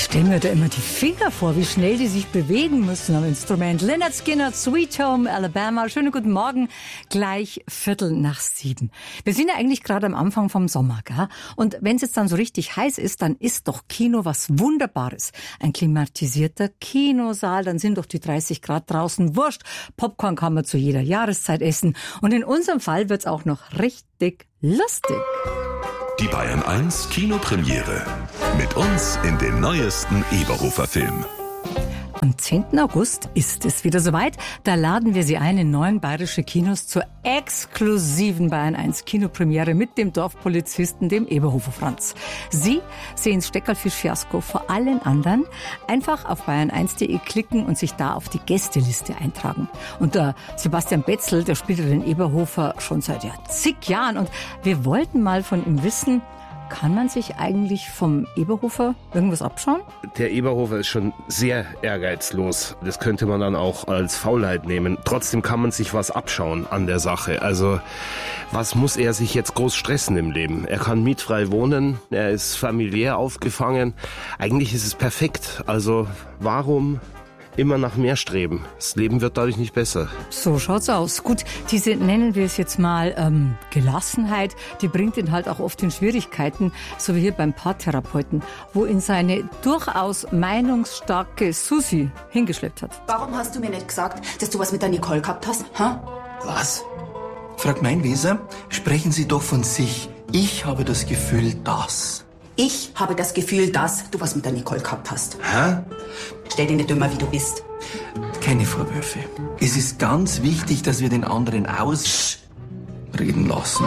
stelle mir da immer die Finger vor, wie schnell die sich bewegen müssen am Instrument. Lynyrd Skynyrd, Sweet Home Alabama. Schönen guten Morgen, gleich 6:45. Wir sind ja eigentlich gerade am Anfang vom Sommer, gell? Und wenn es jetzt dann so richtig heiß ist, dann ist doch Kino was Wunderbares. Ein klimatisierter Kinosaal, dann sind doch die 30 Grad draußen wurscht. Popcorn kann man zu jeder Jahreszeit essen. Und in unserem Fall wird's auch noch richtig lustig. Die Bayern 1 Kinopremiere. Mit uns in den neuesten Eberhofer-Film. Am 10. August ist es wieder soweit. Da laden wir Sie ein in 9 bayerische Kinos zur exklusiven Bayern 1 Kinopremiere mit dem Dorfpolizisten, dem Eberhofer Franz. Sie sehen Steckerlfisch-Fiasko vor allen anderen. Einfach auf bayern1.de klicken und sich da auf die Gästeliste eintragen. Und der Sebastian Betzel, der spielt ja den Eberhofer schon seit zig Jahren. Und wir wollten mal von ihm wissen, kann man sich eigentlich vom Eberhofer irgendwas abschauen? Der Eberhofer ist schon sehr ehrgeizlos. Das könnte man dann auch als Faulheit nehmen. Trotzdem kann man sich was abschauen an der Sache. Also, was muss er sich jetzt groß stressen im Leben? Er kann mietfrei wohnen, er ist familiär aufgefangen. Eigentlich ist es perfekt. Also, warum immer nach mehr streben? Das Leben wird dadurch nicht besser. So schaut's aus. Gut, diese, nennen wir es jetzt mal, Gelassenheit, die bringt ihn halt auch oft in Schwierigkeiten, so wie hier beim Paartherapeuten, wo ihn seine durchaus meinungsstarke Susi hingeschleppt hat. Warum hast du mir nicht gesagt, dass du was mit der Nicole gehabt hast? Hä? Was? Frau Gemeinweser, sprechen Sie doch von sich. Ich habe das Gefühl, dass... Ich habe das Gefühl, dass du was mit der Nicole gehabt hast. Hä? Stell dich nicht dümmer, wie du bist. Keine Vorwürfe. Es ist ganz wichtig, dass wir den anderen ausreden lassen.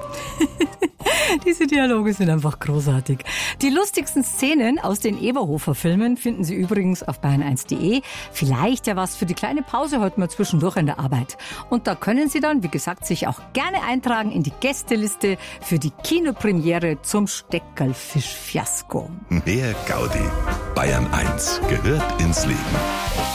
Diese Dialoge sind einfach großartig. Die lustigsten Szenen aus den Eberhofer-Filmen finden Sie übrigens auf bayern1.de. Vielleicht ja was für die kleine Pause heute mal zwischendurch in der Arbeit. Und da können Sie dann, wie gesagt, sich auch gerne eintragen in die Gästeliste für die Kinopremiere zum Steckerlfisch-Fiasko. Mehr Gaudi. Bayern 1 gehört ins Leben.